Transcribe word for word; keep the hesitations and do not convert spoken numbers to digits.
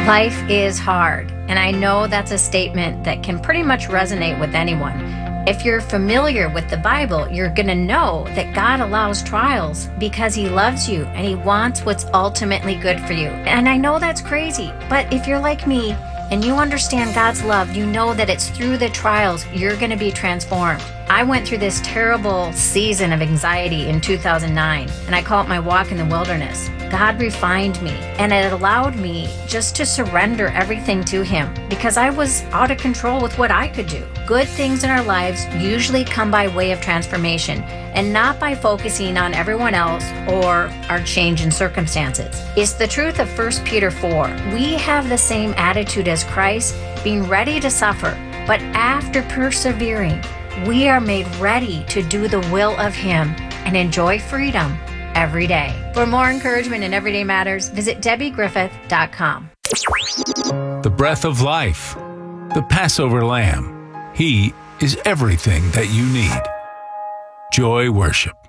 Life is hard, and I know that's a statement that can pretty much resonate with anyone. If you're familiar with the Bible, you're going to know that God allows trials because He loves you and He wants what's ultimately good for you. And I know that's crazy, but if you're like me and you understand God's love, you know that it's through the trials you're going to be transformed. I went through this terrible season of anxiety in two thousand nine, and I call it my walk in the wilderness. God refined me, and it allowed me just to surrender everything to Him because I was out of control with what I could do. Good things in our lives usually come by way of transformation and not by focusing on everyone else or our change in circumstances. It's the truth of First Peter four. We have the same attitude as Christ, being ready to suffer, but after persevering, we are made ready to do the will of Him and enjoy freedom every day. For more encouragement in Everyday Matters, visit Debbie Griffith dot com. The breath of life, the Passover Lamb. He is everything that you need. Joy Worship.